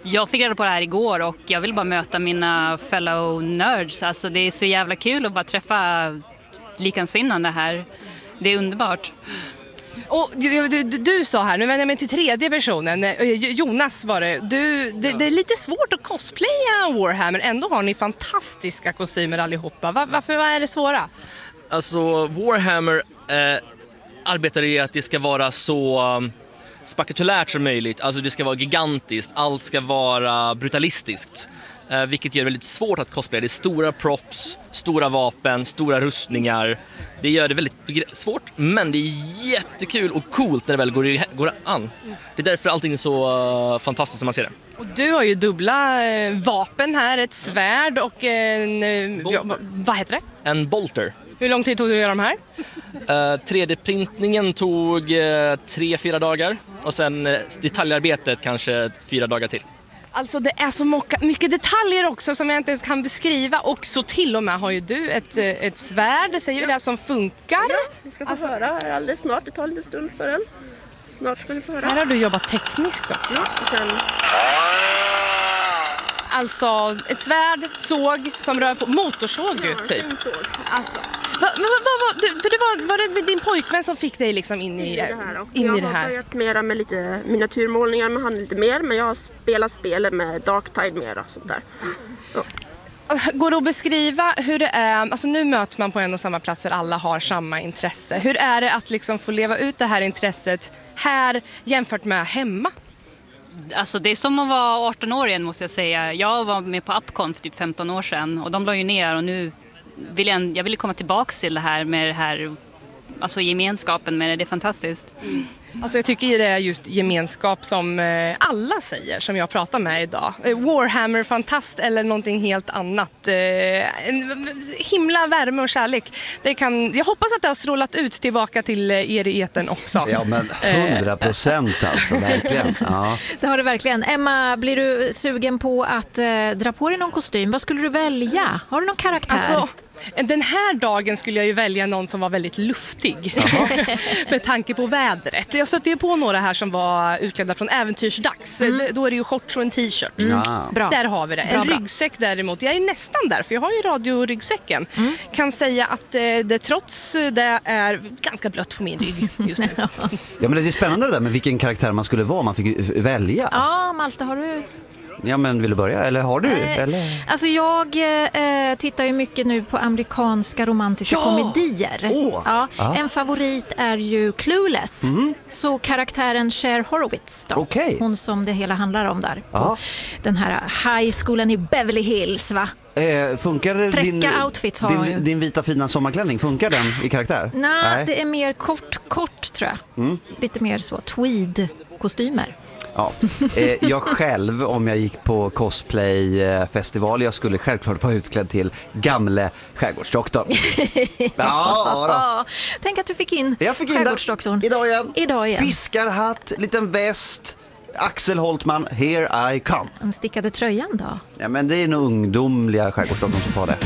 Jag fick reda på det här igår och jag vill bara möta mina fellow nerds. Alltså det är så jävla kul att bara träffa likasinnande här. Det är underbart. Och du sa här, nu vänder jag mig till tredje personen, Jonas var det. Det är lite svårt att cosplaya Warhammer, ändå har ni fantastiska kostymer allihopa. Vad är det svåra? Alltså Warhammer arbetar i att det ska vara så spektakulärt som möjligt. Alltså det ska vara gigantiskt, allt ska vara brutalistiskt. Vilket gör det väldigt svårt att cosplaya. Det är stora props, stora vapen, stora rustningar. Det gör det väldigt svårt, men det är jättekul och coolt när det väl går an. Det är därför allting är så fantastiskt som man ser det. Och du har ju dubbla vapen här, ett svärd och en... vad heter det? En bolter. Hur lång tid tog det att göra de här? 3D-printningen tog 3-4 dagar och sen detaljarbetet kanske 4 dagar till. Alltså det är så mycket detaljer också som jag inte ens kan beskriva, och så till och med har ju du ett svärd, säger vi det, som funkar. Ja, vi ska få höra här alldeles snart, det tar lite stund för den. Snart ska ni få höra. Här har du jobbat tekniskt också. Ja, och sen... Alltså ett svärd, såg som rör på, motorsåg typ. Alltså. Var det din pojkvän som fick dig liksom in i det här? Jag har börjat mera med lite miniatyrmålningar, men han lite mer. Men jag spelar spelet med Darktide mer och sånt där. Ja. Går det att beskriva hur det är, alltså nu möts man på en och samma platser, alla har samma intresse. Hur är det att liksom få leva ut det här intresset här jämfört med hemma? Alltså det är som att vara 18 år igen, måste jag säga. Jag var med på Upcon för typ 15 år sedan och de la ju ner, och nu vill jag vill komma tillbaka till det här med det här, alltså gemenskapen med det. Det är fantastiskt. Alltså jag tycker det är just gemenskap som alla säger som jag pratar med idag. Warhammer, fantast eller någonting helt annat. En himla värme och kärlek. Jag hoppas att det har strålat ut tillbaka till er i etern också. Ja, men 100% alltså, verkligen. Ja. Det har det verkligen. Emma, blir du sugen på att dra på dig någon kostym? Vad skulle du välja? Har du någon karaktär? Alltså, den här dagen skulle jag ju välja någon som var väldigt luftig. Med tanke på vädret. Jag stötte ju på några här som var utklädda från äventyrsdags. Då är det ju shorts och en t-shirt. Bra. Där har vi det. En ryggsäck däremot. Jag är nästan där, för jag har ju radioryggsäcken. Kan säga att det trots det är ganska blött på min rygg just nu. Ja, men det är spännande det där med vilken karaktär man skulle vara om man fick välja. Ja, Malte, har du... Ja, men vill du börja? Eller har du? Eller? Alltså jag tittar ju mycket nu på amerikanska romantiska komedier. Ja, en favorit är ju Clueless. Så karaktären Cher Horowitz då. Hon som det hela handlar om där. Den här highschoolen i Beverly Hills, va? Funkar fräcka outfits har din vita fina sommarklänning, funkar den i karaktär? Nej, det är mer kort tror jag. Lite mer så tweed-kostymer. Ja. Jag själv, om jag gick på cosplayfestival, jag skulle självklart vara utklädd till gamle skärgårdsdoktorn. Tänk att du fick in skärgårdsdoktorn. Idag igen. Fiskarhatt, liten väst, Axel Holtman, here I come. En stickade tröjan då? Ja, men det är nog ungdomliga skärgårdsdoktorn som får det.